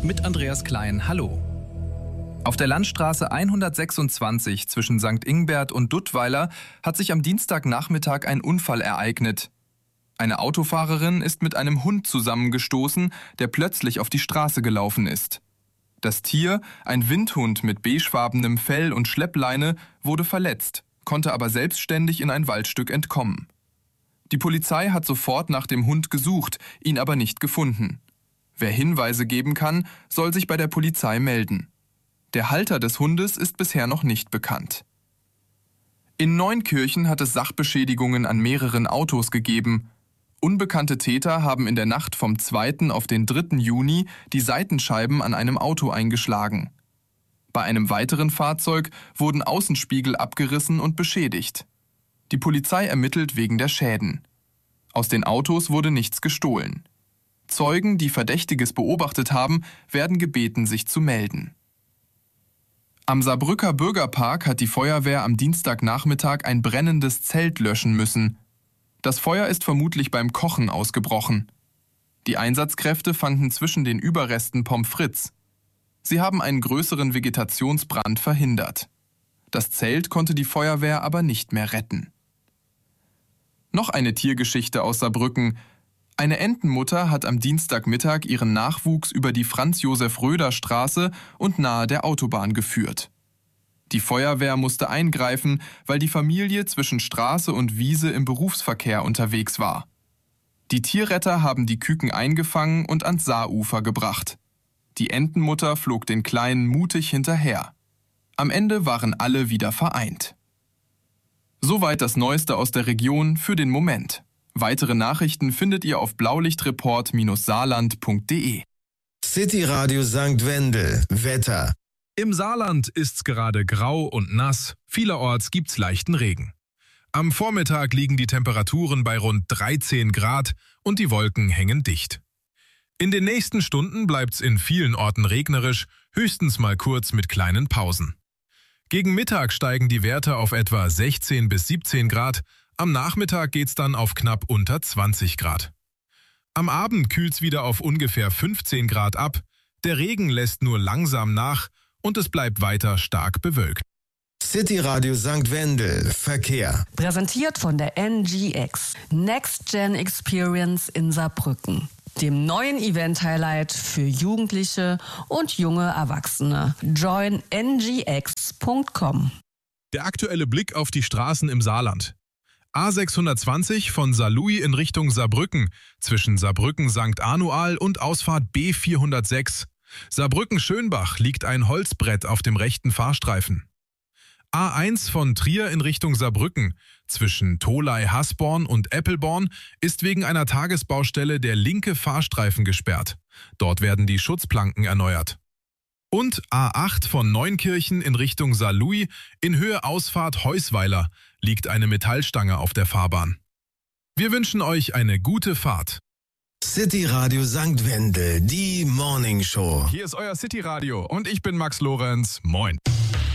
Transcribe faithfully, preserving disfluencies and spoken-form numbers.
mit Andreas Klein. Hallo. Auf der Landstraße hundertsechsundzwanzig zwischen Sankt Ingbert und Duttweiler hat sich am Dienstagnachmittag ein Unfall ereignet. Eine Autofahrerin ist mit einem Hund zusammengestoßen, der plötzlich auf die Straße gelaufen ist. Das Tier, ein Windhund mit beigefarbenem Fell und Schleppleine, wurde verletzt, konnte aber selbstständig in ein Waldstück entkommen. Die Polizei hat sofort nach dem Hund gesucht, ihn aber nicht gefunden. Wer Hinweise geben kann, soll sich bei der Polizei melden. Der Halter des Hundes ist bisher noch nicht bekannt. In Neunkirchen hat es Sachbeschädigungen an mehreren Autos gegeben. Unbekannte Täter haben in der Nacht vom zweiten auf den dritten Juni die Seitenscheiben an einem Auto eingeschlagen. Bei einem weiteren Fahrzeug wurden Außenspiegel abgerissen und beschädigt. Die Polizei ermittelt wegen der Schäden. Aus den Autos wurde nichts gestohlen. Zeugen, die Verdächtiges beobachtet haben, werden gebeten, sich zu melden. Am Saarbrücker Bürgerpark hat die Feuerwehr am Dienstagnachmittag ein brennendes Zelt löschen müssen. Das Feuer ist vermutlich beim Kochen ausgebrochen. Die Einsatzkräfte fanden zwischen den Überresten Pommes frites. Sie haben einen größeren Vegetationsbrand verhindert. Das Zelt konnte die Feuerwehr aber nicht mehr retten. Noch eine Tiergeschichte aus Saarbrücken. Eine Entenmutter hat am Dienstagmittag ihren Nachwuchs über die Franz-Josef-Röder-Straße und nahe der Autobahn geführt. Die Feuerwehr musste eingreifen, weil die Familie zwischen Straße und Wiese im Berufsverkehr unterwegs war. Die Tierretter haben die Küken eingefangen und ans Saarufer gebracht. Die Entenmutter flog den Kleinen mutig hinterher. Am Ende waren alle wieder vereint. Soweit das Neueste aus der Region für den Moment. Weitere Nachrichten findet ihr auf blaulichtreport Bindestrich saarland Punkt de. City Radio Sankt Wendel. Wetter. Im Saarland ist's gerade grau und nass. Vielerorts gibt's leichten Regen. Am Vormittag liegen die Temperaturen bei rund dreizehn Grad und die Wolken hängen dicht. In den nächsten Stunden bleibt's in vielen Orten regnerisch, höchstens mal kurz mit kleinen Pausen. Gegen Mittag steigen die Werte auf etwa sechzehn bis siebzehn Grad, am Nachmittag geht's dann auf knapp unter zwanzig Grad. Am Abend kühlt's wieder auf ungefähr fünfzehn Grad ab, der Regen lässt nur langsam nach und es bleibt weiter stark bewölkt. City Radio Sankt Wendel. Verkehr. Präsentiert von der N G X. Next Gen Experience in Saarbrücken. Dem neuen Event-Highlight für Jugendliche und junge Erwachsene. join n g x punkt com. Der aktuelle Blick auf die Straßen im Saarland. A sechshundertzwanzig von Saarlouis in Richtung Saarbrücken, zwischen Saarbrücken-Sankt Anual und Ausfahrt B vierhundertsechs. Saarbrücken-Schönbach liegt ein Holzbrett auf dem rechten Fahrstreifen. A eins von Trier in Richtung Saarbrücken, zwischen Tholey-Hasborn und Eppelborn, ist wegen einer Tagesbaustelle der linke Fahrstreifen gesperrt. Dort werden die Schutzplanken erneuert. Und A acht von Neunkirchen in Richtung Saarlouis, in Höhe Ausfahrt Heusweiler, liegt eine Metallstange auf der Fahrbahn. Wir wünschen euch eine gute Fahrt. City Radio Sankt Wendel, die Morning Show. Hier ist euer City Radio und ich bin Max Lorenz. Moin.